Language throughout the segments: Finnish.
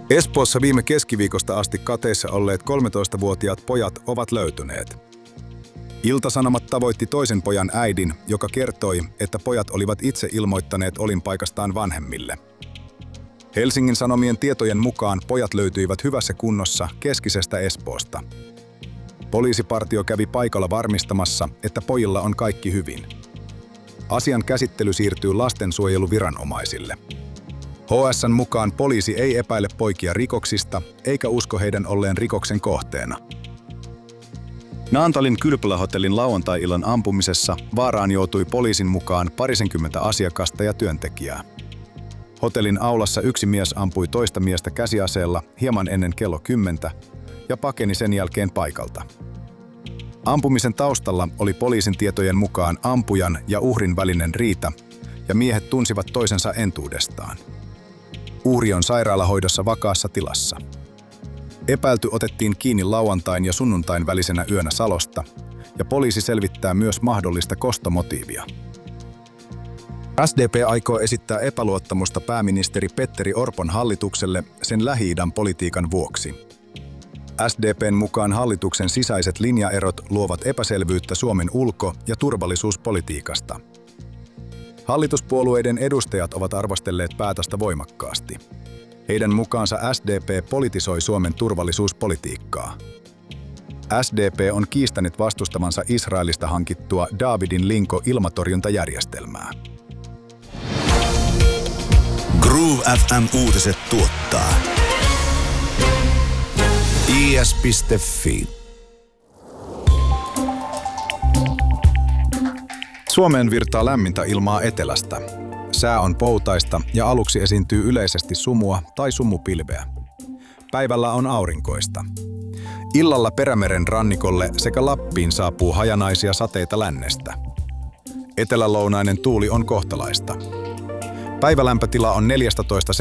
Espoossa viime keskiviikosta asti kateissa olleet 13-vuotiaat pojat ovat löytyneet. Ilta-Sanomat tavoitti toisen pojan äidin, joka kertoi, että pojat olivat itse ilmoittaneet olinpaikastaan vanhemmille. Helsingin Sanomien tietojen mukaan pojat löytyivät hyvässä kunnossa keskisestä Espoosta. Poliisipartio kävi paikalla varmistamassa, että pojilla on kaikki hyvin. Asian käsittely siirtyy lastensuojeluviranomaisille. HS:n mukaan poliisi ei epäile poikia rikoksista, eikä usko heidän olleen rikoksen kohteena. Naantalin kylpylähotellin lauantai-illan ampumisessa vaaraan joutui poliisin mukaan 20 asiakasta ja työntekijää. Hotellin aulassa yksi mies ampui toista miestä käsiaseella hieman ennen kello 10 ja pakeni sen jälkeen paikalta. Ampumisen taustalla oli poliisin tietojen mukaan ampujan ja uhrin välinen riita, ja miehet tunsivat toisensa entuudestaan. Uhri on sairaalahoidossa vakaassa tilassa. Epäilty otettiin kiinni lauantain ja sunnuntain välisenä yönä Salosta, ja poliisi selvittää myös mahdollista kostomotiivia. SDP aikoo esittää epäluottamusta pääministeri Petteri Orpon hallitukselle sen Lähi-idän politiikan vuoksi. SDP:n mukaan hallituksen sisäiset linjaerot luovat epäselvyyttä Suomen ulko- ja turvallisuuspolitiikasta. Hallituspuolueiden edustajat ovat arvostelleet päätöstä voimakkaasti. Heidän mukaansa SDP politisoi Suomen turvallisuuspolitiikkaa. SDP on kiistänyt vastustavansa Israelista hankittua Davidin Linko-ilmatorjuntajärjestelmää. Groove FM uutiset tuottaa is.fi. Suomeen virtaa lämmintä ilmaa etelästä. Sää on poutaista ja aluksi esiintyy yleisesti sumua tai sumupilveä. Päivällä on aurinkoista. Illalla Perämeren rannikolle sekä Lappiin saapuu hajanaisia sateita lännestä. Etelälounainen tuuli on kohtalaista. Päivälämpötila on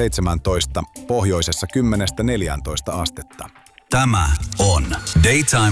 14–17, pohjoisessa 10–14 astetta. Tämä on Daytime